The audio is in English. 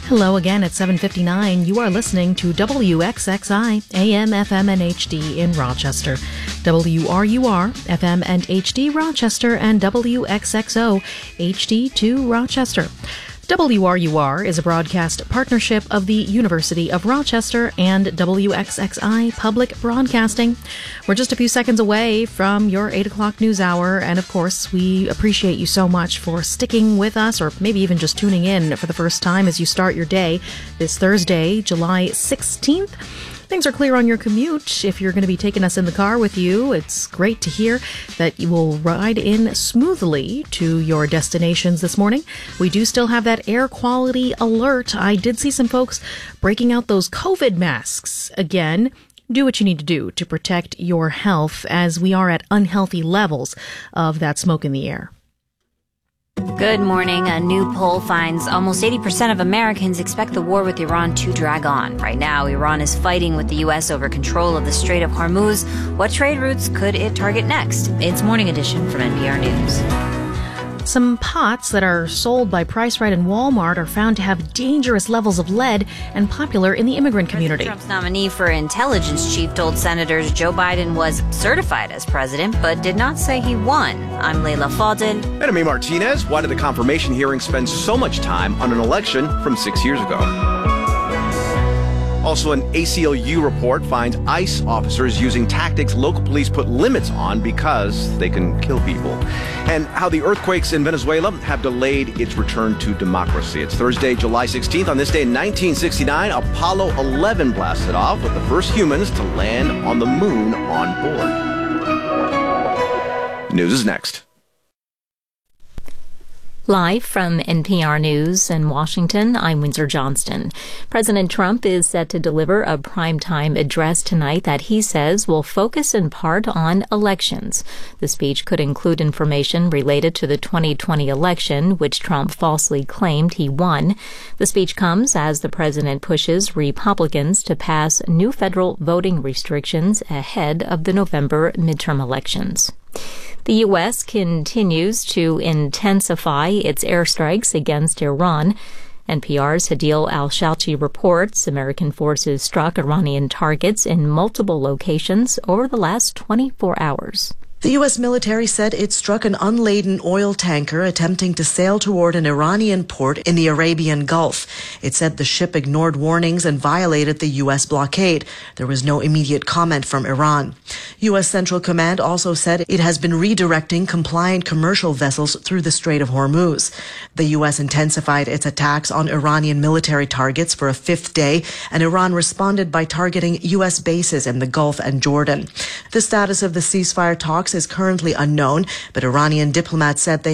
Hello again at 7:59. You are listening to WXXI AM, FM, and HD in Rochester, WRUR FM and HD Rochester, and WXXO HD2 Rochester. WRUR is a broadcast partnership of the University of Rochester and WXXI Public Broadcasting. We're just a few seconds away from your 8 o'clock news hour, and of course, we appreciate you so much for sticking with us, or maybe even just tuning in for the first time as you start your day this Thursday, July 16th. Things are clear on your commute. If you're going to be taking us in the car with you, it's great to hear that you will ride in smoothly to your destinations this morning. We do still have that air quality alert. I did see some folks breaking out those COVID masks again. Do what you need to do to protect your health, as we are at unhealthy levels of that smoke in the air. Good morning. A new poll finds almost 80% of Americans expect the war with Iran to drag on. Right now, Iran is fighting with the U.S. over control of the Strait of Hormuz. What trade routes could it target next? It's Morning Edition from NPR News. Some pots that are sold by Price Right and Walmart are found to have dangerous levels of lead and popular in the immigrant community. President Trump's nominee for intelligence chief told senators Joe Biden was certified as president, but did not say he won. I'm Leila Fadel. And I'm Martinez. Why did the confirmation hearing spend so much time on an election from 6 years ago? Also, an ACLU report finds ICE officers using tactics local police put limits on because they can kill people. And how the earthquakes in Venezuela have delayed its return to democracy. It's Thursday, July 16th. On this day in 1969, Apollo 11 blasted off with the first humans to land on the moon on board. News is next. Live from NPR News in Washington, I'm Windsor Johnston. President Trump is set to deliver a primetime address tonight that he says will focus in part on elections. The speech could include information related to the 2020 election, which Trump falsely claimed he won. The speech comes as the president pushes Republicans to pass new federal voting restrictions ahead of the November midterm elections. The U.S. continues to intensify its airstrikes against Iran. NPR's Hadil Al-Shalchi reports American forces struck Iranian targets in multiple locations over the last 24 hours. The U.S. military said it struck an unladen oil tanker attempting to sail toward an Iranian port in the Arabian Gulf. It said the ship ignored warnings and violated the U.S. blockade. There was no immediate comment from Iran. U.S. Central Command also said it has been redirecting compliant commercial vessels through the Strait of Hormuz. The U.S. intensified its attacks on Iranian military targets for a fifth day, and Iran responded by targeting U.S. bases in the Gulf and Jordan. The status of the ceasefire talks is currently unknown, but Iranian diplomats said they